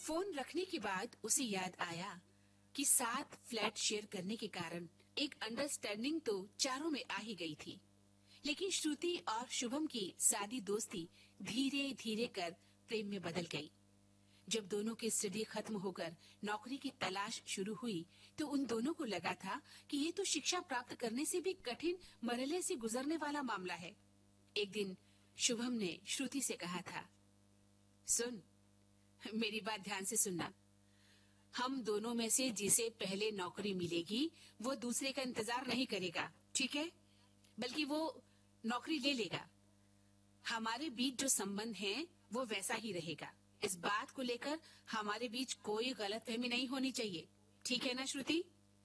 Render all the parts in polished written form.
Phone रखने के बाद उसे याद आया कि 7 फ्लैट शेयर करने के कारण एक अंडरस्टैंडिंग तो चारों में आ ही गई थी। लेकिन श्रुति और शुभम की सादी दोस्ती धीरे धीरे कर प्रेम में बदल गई। जब दोनों की स्टडी खत्म होकर नौकरी की तलाश शुरू हुई तो उन दोनों को लगा था कि ये तो शिक्षा प्राप्त करने से भी कठिन मरहले से गुजरने वाला मामला है। एक दिन शुभम ने श्रुति से कहा था, सुन, मेरी बात ध्यान से सुनना। हम दोनों में से जिसे पहले नौकरी मिलेगी वो दूसरे का इंतजार नहीं करेगा, ठीक है? बल्कि वो नौकरी ले लेगा। हमारे बीच जो संबंध है वो वैसा ही रहेगा। इस बात को लेकर हमारे बीच कोई गलतफहमी नहीं होनी चाहिए, ठीक है ना श्रुति?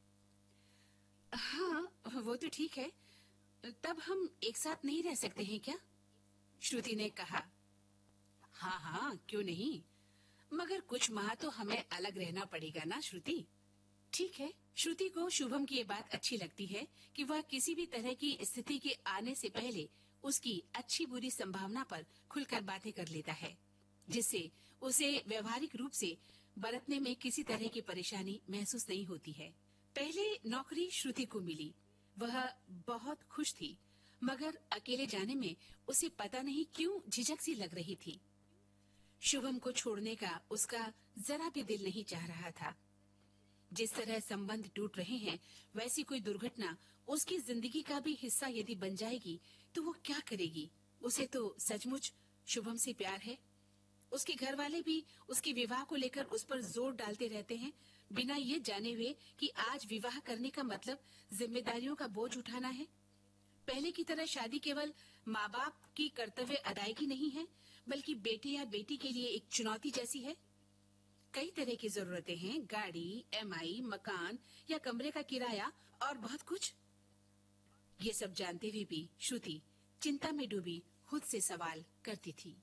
हाँ, वो तो ठीक है। तब हम एक साथ नहीं रह सकते हैं क्या? श्रुति ने कहा। हाँ हाँ, क्यों नहीं, मगर कुछ माह तो हमें अलग रहना पड़ेगा ना श्रुति। ठीक है। श्रुति को शुभम की ये बात अच्छी लगती है कि वह किसी भी तरह की स्थिति के आने से पहले उसकी अच्छी बुरी संभावना पर खुलकर बातें कर लेता है, जिससे उसे व्यवहारिक रूप से बरतने में किसी तरह की परेशानी महसूस नहीं होती है। पहले नौकरी श्रुति को मिली, वह बहुत खुश थी, मगर अकेले जाने में उसे पता नहीं क्यों झिझक सी लग रही थी। शुभम को छोड़ने का उसका जरा भी दिल नहीं चाह रहा था। जिस तरह संबंध टूट रहे हैं, वैसी कोई दुर्घटना उसकी जिंदगी का भी हिस्सा यदि बन जाएगी तो वो क्या करेगी? उसे तो सचमुच शुभम से प्यार है। उसके घर वाले भी उसके विवाह को लेकर उस पर जोर डालते रहते हैं, बिना ये जाने हुए कि आज विवाह करने का मतलब जिम्मेदारियों का बोझ उठाना है। पहले की तरह शादी केवल माँ बाप की कर्तव्य अदायगी नहीं है, बल्कि बेटे या बेटी के लिए एक चुनौती जैसी है। कई तरह की जरूरतें हैं, गाड़ी, एमआई, मकान या कमरे का किराया और बहुत कुछ। ये सब जानते हुए भी श्रुति चिंता में डूबी खुद से सवाल करती थी।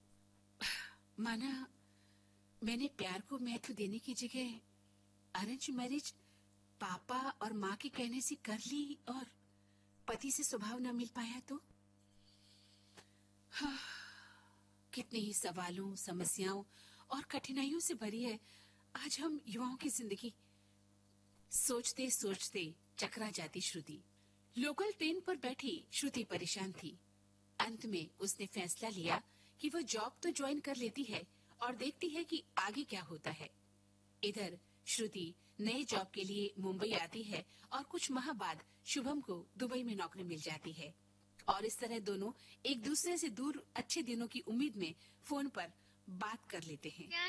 माना मैंने प्यार को महत्व देने की जगह अरेंज मैरिज पापा और माँ के कहने से कर ली और पति से स्वभाव न मिल पाया तो? हाँ, कितने ही सवालों, समस्याओं और कठिनाइयों से भरी है आज हम युवाओं की जिंदगी। सोचते सोचते चकरा जाती श्रुति। लोकल ट्रेन पर बैठी श्रुति परेशान थी। अंत में उसने फैसला लिया कि वह जॉब तो ज्वाइन कर लेती है और देखती है कि आगे क्या होता है। इधर श्रुति नए जॉब के लिए मुंबई आती है और कुछ माह बाद शुभम को दुबई में नौकरी मिल जाती है और इस तरह दोनों एक दूसरे से दूर अच्छे दिनों की उम्मीद में फोन पर बात कर लेते हैं।